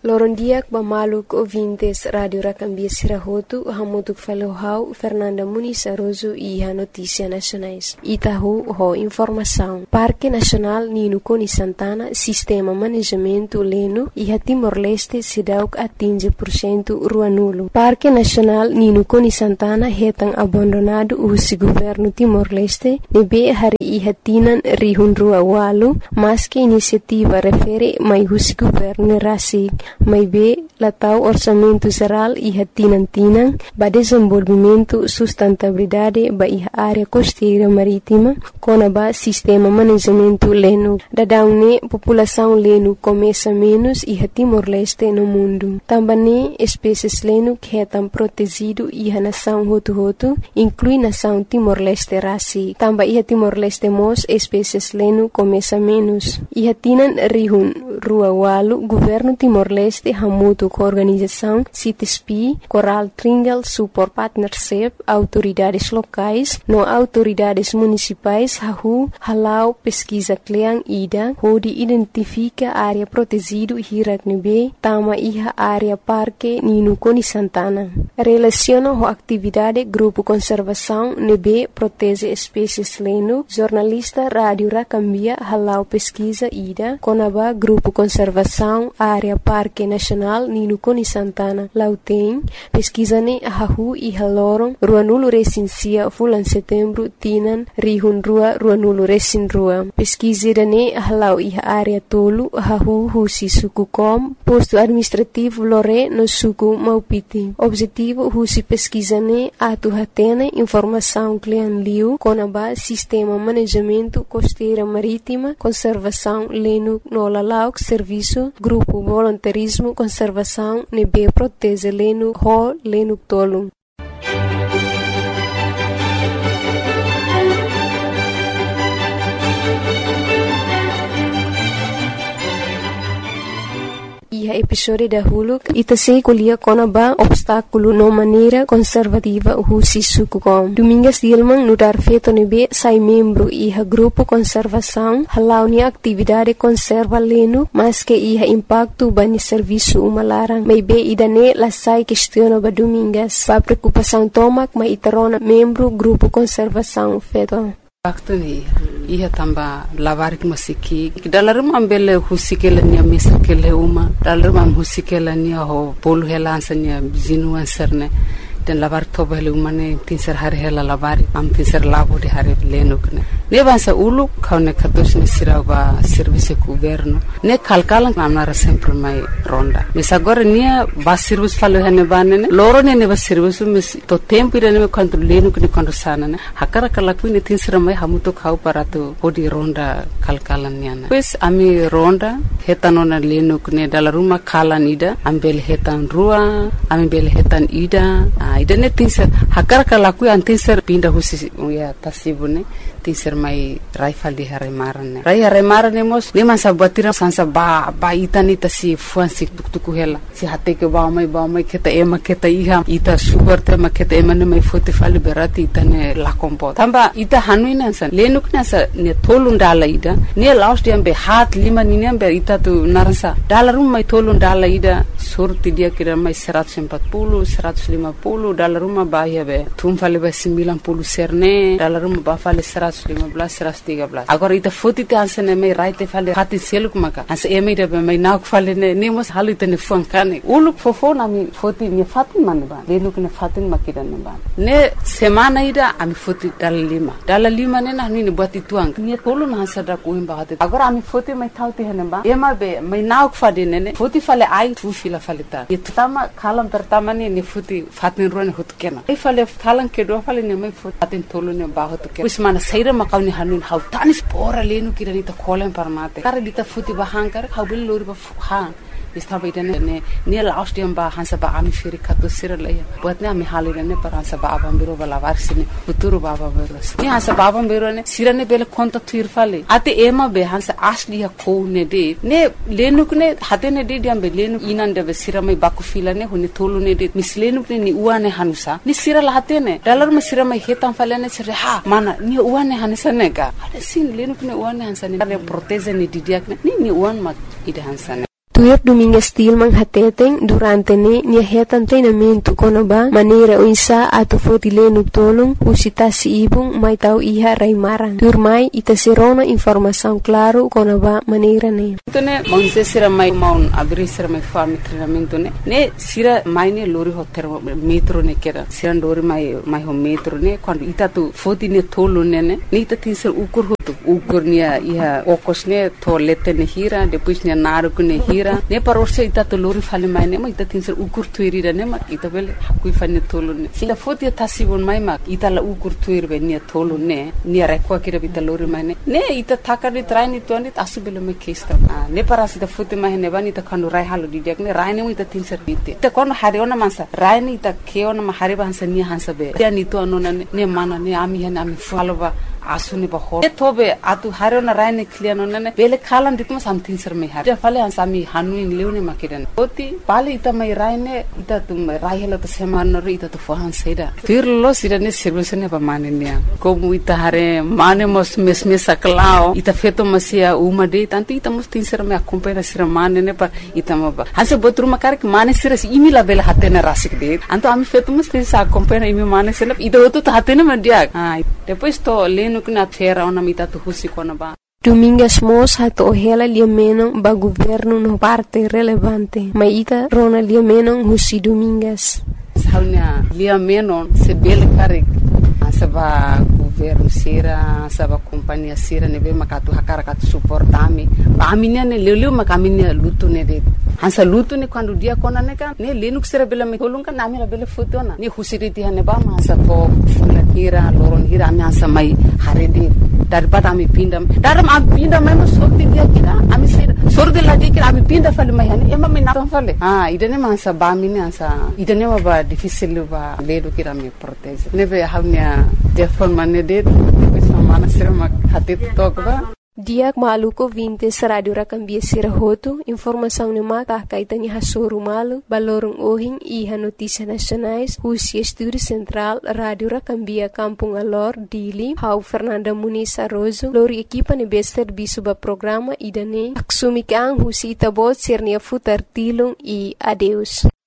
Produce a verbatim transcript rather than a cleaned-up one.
Lorondiak bamaluk ouvintes Radio Racambia Sirahotu, hamutuk falohau Fernanda Muniz Aroso e a Notícia Nacionais. Itahu ho informação. Parque Nacional Nino Coni Santana, Sistema Manejamento Leno e a Timor-Leste se dauk atinge por cento ruanulo. Parque Nacional Nino Coni Santana retan abandonado o governo Timor-Leste, nebe hari ihatinan rihun rua walu, mas que iniciativa refere mai husi governo rasig. Mai be latau orçamento geral e hatinantinang ba desenvolvimento sustentabilidade ba iha área costeira marítima kona ba sistema manejamento leno. Dadaune população leno começa menos e Timor-Leste no mundo. Também espécies leno que etam protegido e a nação hotu-hotu inclui nação Timor-Leste rasi. Também iha Timor-Leste mos espécies leno começa menos. Iha tinan rihun rua walu governo Timor-Leste Leste hamutu com organização C T S P, Coral Triangle Support Partnership, autoridades locais, no autoridades municipais, hahu, halau pesquisa kleang ida, hodi identifica área protegido hiraknebe, tama iha área parque Nino Coni Santana. Relaciona ho atividade grupo conservação nebe protege espécies leno, jornalista Rádio Racambia halau pesquisa ida, conaba grupo conservação área parque Parque Nacional Nino Coni Santana. Lauteng, pesquisane ahahu e haloron, ruanulo recensia fulan setembro, tinan, rihun rua, ruanulo recin rua. Pesquisirane ahalau e área tolu, ahahu husi suku kom, posto administrativo lore no suku maupiti. Objetivo husi pesquisane atu hatene informação clian liu, conaba sistema manejamento costeira marítima, conservação leno no lalauk serviço, grupo voluntarismo conservação nebe protege leno ho leno tolu. E a episódio da Huluk ita se colhia conaba obstáculo no maneira conservativa husi sukukom. Domingas Dilman no dar feito nebe sai membro e a grupo conservação halau ni atividade conserva leno mas que iha impacto bani serviço umalarang. Mai be idane la sai questiona ba domingas. Pa preocupação tomak mai itarona membro grupo conservação feito. Waktu ni ia tamba lavarik masiki dalam ambele husikela nia misakele uma dalam husikela nia ho polu helansanya jinuan serne dan lavar toba hele umane tinser hari hela lavari am tinser lavo de hari lenukne ne bansa ulu kaune katos ne siraba service governo ne kalkalan amnara sempre mai ronda mes agora nia ba service falo hene banene loro ne ne ba service mes to tempo ire ne quanto lenukne quando sana ne hakara kala kuine tinser mai hamuto khau parato podi ronda kalkalan niana pues ami ronda hetanona lenukne dala ruma kalan ida ambel hetan rua ambel hetan ida ida ne tinser hakara kala ku an tinser pinda husi ya tasibune tinser mai raifal di hari marane rai hari marane mos lima sabatira sansa ba ba itani tasi fuansi tuktuku hela si hate ke ba mai ba mai keta ema keta iha ita sugar te ma keta ema ne mai fote fali berati itane la kompo tamba ita hanuina san lenuk na sa ne tolun dala ida ne last dia be hat lima ni ne be ita tu narasa dala rum mai tolun dala ida surti dia kira mai seratus empat puluh seratus lima puluh dala rumah bahaya be tum fali be sembilan puluh serne dala rumah ba fali seratus lima belas seratus tiga belas agora ita foto te ansene mai raite fali hati seluk maka as eme de be mai nauk fali ne ne mos halu te ne fon kane uluk fofo na mi foto ni fatin man ba lenuk ne fatin makidan ne ba ne semana ida ami foto dala lima dala lima ne na ni buat ituang ni tolu na sada ko imba hati agora ami foto mai thauti hene ba ema be mai nauk fadi ne ne foto fali ai tu fila fali ta itama kalam pertama ni ne foto fatin rone hot kena ai fali kalan ke do fali ne mai foto fatin tolu ne ba hot kena usmana saira makau ni hanun hau tanis pora lenu kira ni ta kolen parmate kare dita foto ba hankar hau bil lori ba hang istaba idane ne ne laustiam ba hansa ba ami firi kato siralaya buat ne ami halire ne par hansa ba abam biro bala varsine uturu baba beros ne hansa ba abam biro ne sirane bele konta tuir fale ate ema be hansa asli ha ko ne de ne lenuk ne hate ne de diam be lenuk inan de be siramai baku fila ne hone tolu ne de mislenuk ne ni uane hanusa ni siral hate ne dalar me siramai hetam fale ne sire ha mana ni uane hanusa ne ga ade sin lenuk ne uane hansa ne proteze ne didiak ne ni ni uan mak ide hansa ne Tuir Domingas Tilman hateteng durante ne nia hetan treinamento konaba maneira uinsa ato fotilenu tolong usita si ibung mai tau iha raimarang. Tuir mai ita serona informação claro konaba maneira ne. Tone monse sira mai maun abri sira mai fami treinamento ne. Ne sira mai ne lori ho metro ne kera. Sira lori mai mai ho metro ne quando ita tu foti ne tolo ne ne. Ne ita tin sira ukur hotu. Ukur nia iha okos ne to lete ne hira depois nia naruku ne hira. Ne parorse ita to lori fale mai ne ma ita tin sira ukur tuirira ne ma ita bele hakui fane tolo ne. Sila foti tasibon mai ma ita la ukur tuirbe nia tolo ne. Nia rekwa kira bita lori mai ne. Ne ita takari traini tuani asu bele me kesta. Ne parasi ita foti mai ne bani ita kanu rai halo didiak ne rai ne ita tin sira bite. Ita kono hari ona mansa rai ne ita keona ma hari ba hansa nia hansa be. Tia ni to anona ne ne mana ne ami hene ami falova asuni ba ho. Ne tobe atu hari ona rai ne kliano ne bele kalan ditma something sir me hari. Fale hansa mi hanuin leune makiran. Oti pale ita mai rai ne ita tum rai hela to semana ro ita to fohan seida. Firlo sira ne service ne ba mane nia. Komu ita hare mane mos mes mes saklao ita feto masia uma de tanto ita mos tin sira me acompanha sira mane ne pa ita ma ba. Hansa botru makar ke mane sira imi la bela hatena rasik de. Anto ami feto mos tin sa acompanha imi mane sira ita oto hatena ma dia. Ah depois to leno kuna fera ona mita to husi kona ba. Domingas Mos hato ohela liamenon ba governo no parte relevante. Maita rona liamenon husi Domingas. Saunya liamenon se bele karik. Saba governo sira, saba companhia sira nebe makatu hakara katu suportami. Ba aminia ne leleu makaminia lutu ne de. Hansa lutu ne quando dia kona ne kan ne lenuk sira bela me kolung kan namira bela fotona. Ne husiriti hane ba ma sa to fulan hira loron hira ami hansa mai haredi. Daripada ami pindam. Daram ami pindam mai sorti dia kira ami sira. Sorti lagi kira ami pinda fale mai hani ema me na fale. Ah idane ma hansa ba mini hansa idane ma ba difficile ba ledo kira me protege. Nebe hamnya telefon mana det bisa mana sira hati tokba. Diak maluko vintes radio rakambia sirahoto informação ne mata kaitani hasoru malu balorong ohing iha notícia nacionais husi estúdio central radio rakambia Kampung Alor Dili hau Fernanda Muniz Arrozo lori equipa ne bester bisuba programa idane aksumikang husi itabot sirnia futar tilung e adeus.